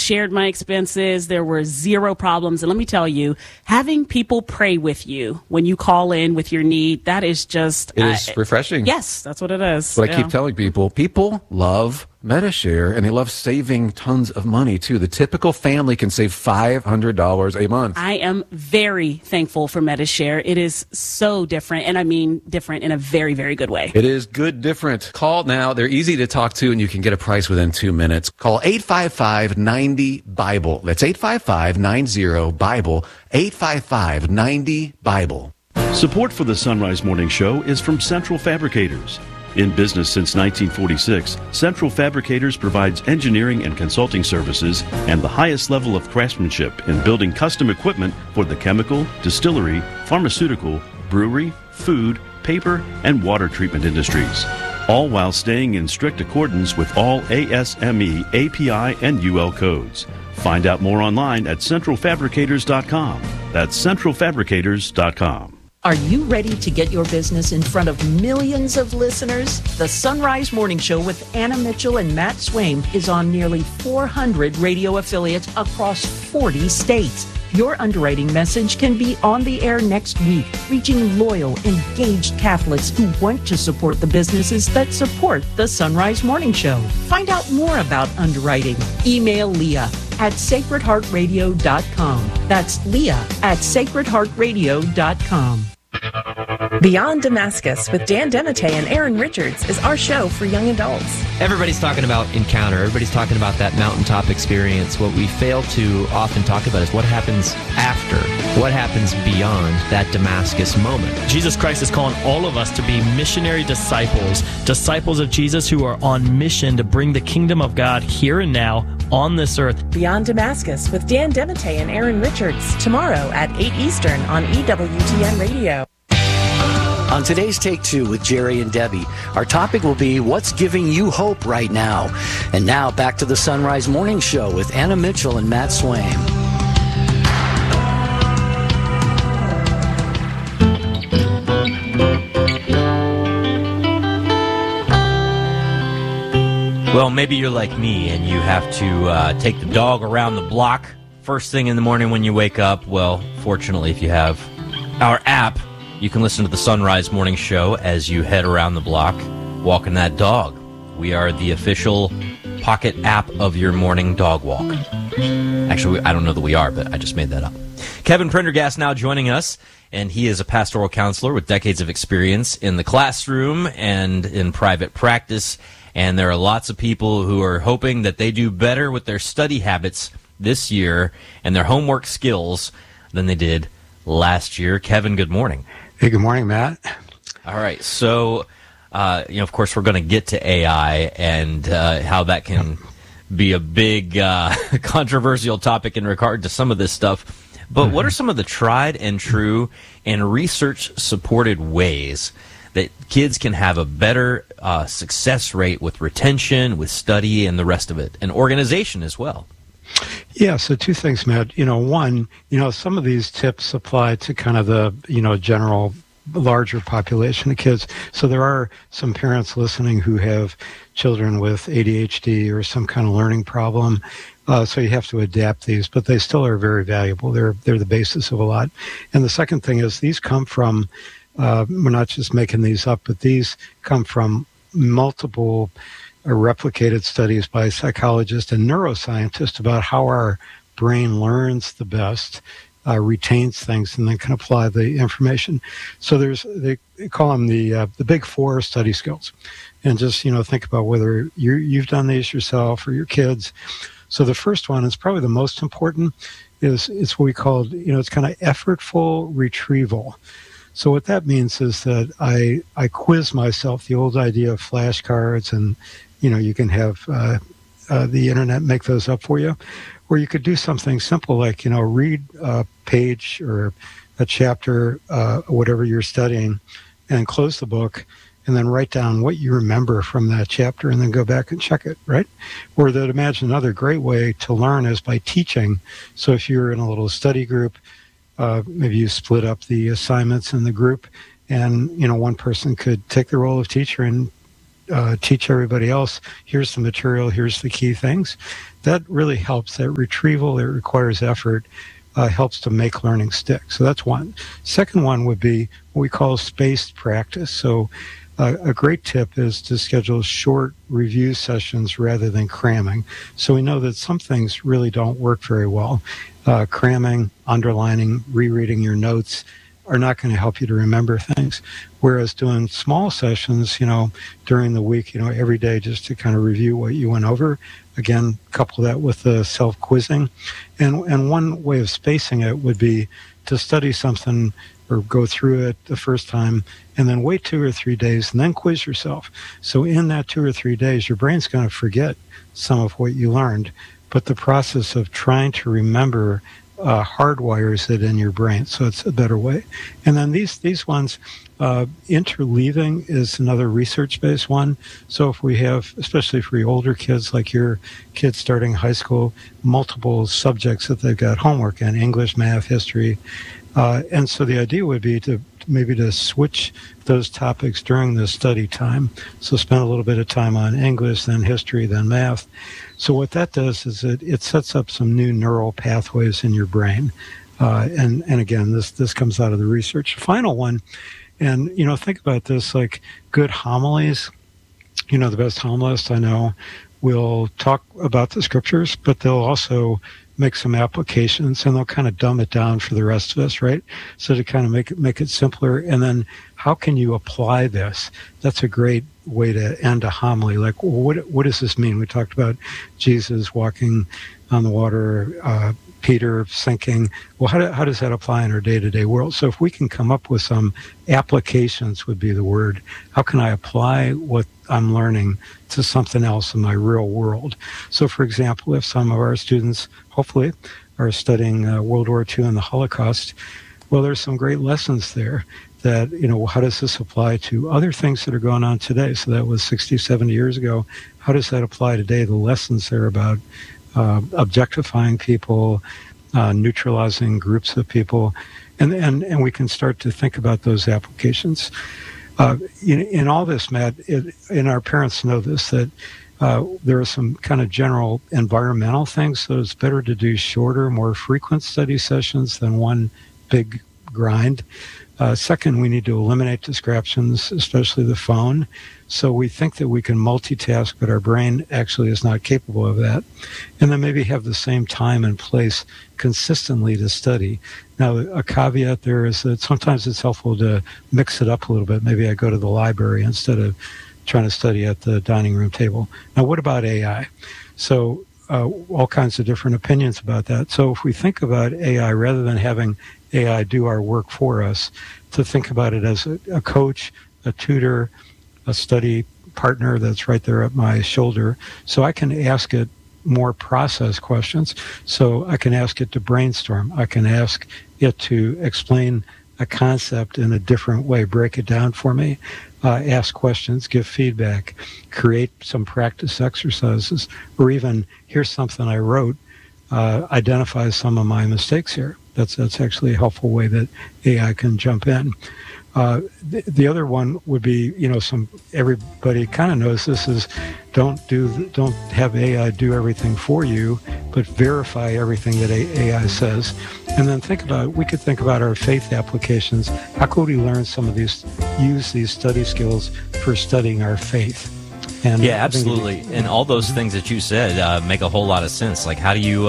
shared my expenses. There were zero problems. And let me tell you, having people pray with you when you call in with your need, that is just... It is refreshing. Yes, that's what it is. What I keep telling people. People love Medi-Share, and they love saving tons of money, too. The typical family can save $500 a month. I am very thankful for Medi-Share. It is so different, and I mean different in a very, very good way. It is good different. Call now. They're easy to talk to, and you can get a price within 2 minutes. Call 855-90-BIBLE. That's 855-90-BIBLE. 855-90-BIBLE. Support for the Sunrise Morning Show is from Central Fabricators. In business since 1946, Central Fabricators provides engineering and consulting services and the highest level of craftsmanship in building custom equipment for the chemical, distillery, pharmaceutical, brewery, food, paper, and water treatment industries, all while staying in strict accordance with all ASME, API, and UL codes. Find out more online at centralfabricators.com. That's centralfabricators.com. Are you ready to get your business in front of millions of listeners? The Sunrise Morning Show with Anna Mitchell and Matt Swaim is on nearly 400 radio affiliates across 40 states. Your underwriting message can be on the air next week, reaching loyal, engaged Catholics who want to support the businesses that support the Sunrise Morning Show. Find out more about underwriting. Email Leah at sacredheartradio.com. That's Leah at sacredheartradio.com. Beyond Damascus with Dan Dematteis and Aaron Richards is our show for young adults. Everybody's talking about encounter. Everybody's talking about that mountaintop experience. What we fail to often talk about is what happens after, what happens beyond that Damascus moment. Jesus Christ is calling all of us to be missionary disciples, disciples of Jesus who are on mission to bring the kingdom of God here and now on this earth. Beyond Damascus with Dan Dematteis and Aaron Richards, tomorrow at 8 Eastern on EWTN Radio. On today's Take Two with Jerry and Debbie, our topic will be what's giving you hope right now. And now back to the Sunrise Morning Show with Anna Mitchell and Matt Swaim. Well, maybe you're like me and you have to take the dog around the block first thing in the morning when you wake up. Well, fortunately, if you have our app, you can listen to the Sunrise Morning Show as you head around the block walking that dog. We are the official pocket app of your morning dog walk. Actually, I don't know that we are, but I just made that up. Kevin Prendergast now joining us, and he is a pastoral counselor with decades of experience in the classroom and in private practice. And there are lots of people who are hoping that they do better with their study habits this year and their homework skills than they did last year. Kevin, good morning. Hey, good morning, Matt. All right. So, of course, we're going to get to AI and how that can be a big controversial topic in regard to some of this stuff. But what are some of the tried and true and research-supported ways that kids can have a better success rate with retention, with study, and the rest of it, and organization as well? Yeah, so two things, Matt. One, some of these tips apply to kind of the, general larger population of kids. So there are some parents listening who have children with ADHD or some kind of learning problem. So you have to adapt these, but they still are very valuable. They're the basis of a lot. And the second thing is these come from, we're not just making these up, but these come from multiple replicated studies by psychologists and neuroscientists about how our brain learns the best, retains things, and then can apply the information. So they call them the big four study skills. And just, think about whether you've done these yourself or your kids. So the first one is probably the most important it's what we call, it's kind of effortful retrieval. So what that means is that I quiz myself, the old idea of flashcards, and you can have the internet make those up for you, or you could do something simple like read a page or a chapter, whatever you're studying, and close the book, and then write down what you remember from that chapter, and then go back and check it, right? Or that imagine another great way to learn is by teaching. So if you're in a little study group, maybe you split up the assignments in the group, and one person could take the role of teacher and teach everybody else, here's the material, here's the key things. That really helps. That retrieval, it requires effort, helps to make learning stick. So that's one. Second one would be what we call spaced practice. So a great tip is to schedule short review sessions rather than cramming. So we know that some things really don't work very well. Cramming, underlining, rereading your notes are not going to help you to remember things. Whereas doing small sessions, during the week, every day just to kind of review what you went over. Again, couple that with the self-quizzing. And one way of spacing it would be to study something or go through it the first time and then wait 2 or 3 days and then quiz yourself. So in that 2 or 3 days, your brain's going to forget some of what you learned, but the process of trying to remember hardwires it in your brain. So it's a better way. And then these ones, interleaving is another research-based one. So if we have, especially for your older kids, like your kids starting high school, multiple subjects that they've got homework in, English, math, history. And so the idea would be to maybe to switch those topics during the study time. So spend a little bit of time on English, then history, then math. So what that does is it sets up some new neural pathways in your brain. And again, this comes out of the research. The final one, and, think about this, like good homilies. The best homilists I know will talk about the scriptures, but they'll also make some applications, and they'll kind of dumb it down for the rest of us, right? So to kind of make it simpler. And then how can you apply this? That's a great way to end a homily. Like, what does this mean? We talked about Jesus walking on the water, Peter sinking. Well, how does that apply in our day-to-day world? So if we can come up with some applications, would be the word. How can I apply what I'm learning to something else in my real world? So, for example, if some of our students, hopefully, are studying World War II and the Holocaust, well, there's some great lessons there that, how does this apply to other things that are going on today? So that was 60, 70 years ago. How does that apply today? The lessons there about objectifying people, neutralizing groups of people, and we can start to think about those applications. In all this, Matt, and our parents know this, that there are some kind of general environmental things, so it's better to do shorter, more frequent study sessions than one big grind. Second, we need to eliminate distractions, especially the phone. So we think that we can multitask, but our brain actually is not capable of that. And then maybe have the same time and place consistently to study. Now, a caveat there is that sometimes it's helpful to mix it up a little bit. Maybe I go to the library instead of trying to study at the dining room table. Now, what about AI? So all kinds of different opinions about that. So if we think about AI, rather than having AI do our work for us, to think about it as a coach, a tutor, a study partner that's right there at my shoulder. So I can ask it more process questions. So I can ask it to brainstorm. I can ask it to explain a concept in a different way, break it down for me, ask questions, give feedback, create some practice exercises, or even, here's something I wrote, identify some of my mistakes here. That's actually a helpful way that AI can jump in. The other one would be, everybody kind of knows this, is don't have AI do everything for you, but verify everything that AI says. And then we could think about our faith applications. How could we learn some of these, use these study skills for studying our faith? And yeah, absolutely. And all those things that you said make a whole lot of sense. Like, how do you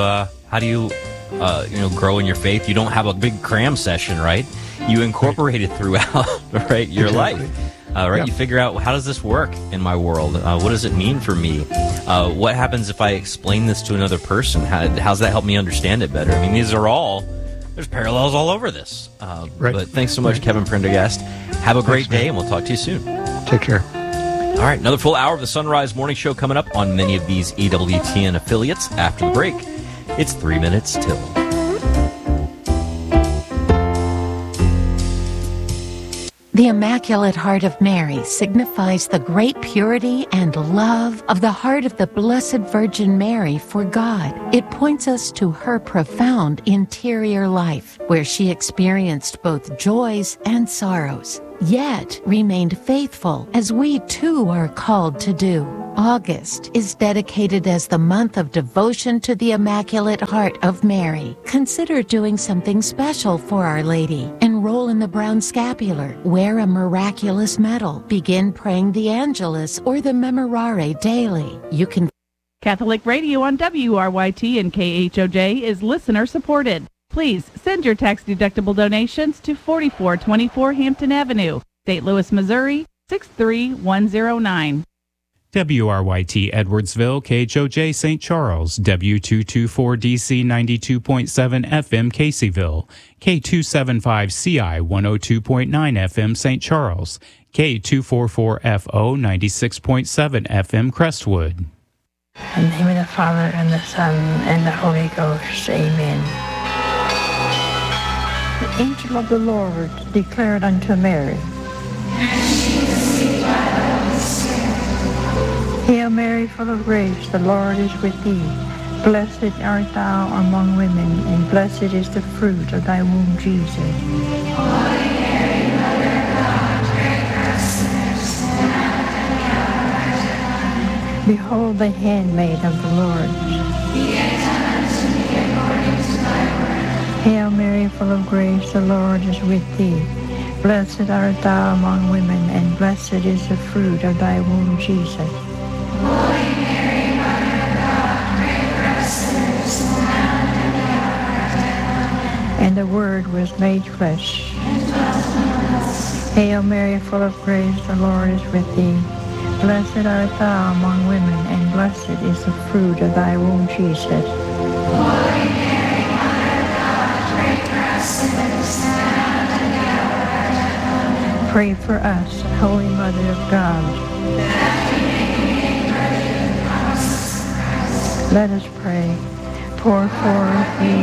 grow in your faith? You don't have a big cram session, right? You incorporate it throughout, right, your life. Right? Yeah. You figure out, how does this work in my world? What does it mean for me? What happens if I explain this to another person? How's that help me understand it better? I mean, there's parallels all over this. Right. But thanks so much, Kevin Prendergast. Have a great day, and we'll talk to you soon. Take care. All right, another full hour of the Sunrise Morning Show coming up on many of these EWTN affiliates after the break. It's 3 minutes till. The Immaculate Heart of Mary signifies the great purity and love of the heart of the Blessed Virgin Mary for God. It points us to her profound interior life, where she experienced both joys and sorrows. yet remained faithful, as we too are called to do. August is dedicated as the month of devotion to the Immaculate Heart of Mary. Consider doing something special for Our Lady. Enroll in the Brown Scapular, wear a miraculous medal, begin praying the Angelus or the Memorare daily. You can Catholic Radio on WRYT and KHOJ is listener supported. Please send your tax-deductible donations to 4424 Hampton Avenue, St. Louis, Missouri, 63109. WRYT Edwardsville, KHOJ St. Charles, W224DC 92.7 FM Caseyville, K275CI 102.9 FM St. Charles, K244FO 96.7 FM Crestwood. In the name of the Father, and the Son, and the Holy Ghost. Amen. The angel of the Lord declared unto Mary, Hail Mary, full of grace, the Lord is with thee. Blessed art thou among women, and blessed is the fruit of thy womb, Jesus. Holy Mary, Mother of God, pray for us sinners, now and at the hour of our death. Behold the handmaid of the Lord. Be it done unto me according to thy word. Hail Mary, full of grace, the Lord is with thee. Blessed art thou among women, and blessed is the fruit of thy womb, Jesus. Holy Mary, Mother of God, pray for us sinners, now and at the hour of our death. And the Word was made flesh, and dwelt among us. Hail Mary, full of grace, the Lord is with thee. Blessed art thou among women, and blessed is the fruit of thy womb, Jesus. Holy Mary, Mother of God, pray for us sinners, now and at the hour of our death. Amen. Pray for us, Holy Mother of God. Let us pray. Pour forth ye